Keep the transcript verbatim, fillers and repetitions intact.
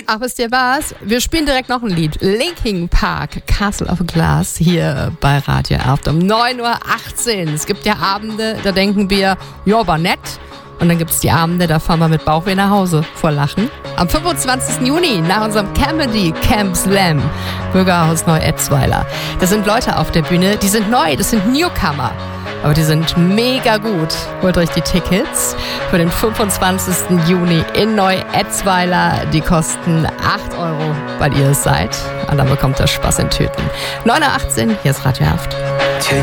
Ach, wisst ihr was? Wir spielen direkt noch ein Lied. Linkin Park, Castle of Glass, hier bei Radio Erft um neun Uhr achtzehn. Es gibt ja Abende, da denken wir, ja, war nett. Und dann gibt es die Abende, da fahren wir mit Bauchweh nach Hause vor Lachen. Am fünfundzwanzigsten Juni, nach unserem Comedy Camp Slam, Bürgerhaus Neu-Etzweiler. Da sind Leute auf der Bühne, die sind neu, das sind Newcomer. Aber die sind mega gut. Holt euch die Tickets für den fünfundzwanzigsten Juni in Neu-Etzweiler. Die kosten acht Euro, weil ihr es seid. Und dann bekommt ihr Spaß in Tüten. neun Uhr achtzehn, hier ist Radio Erft. Take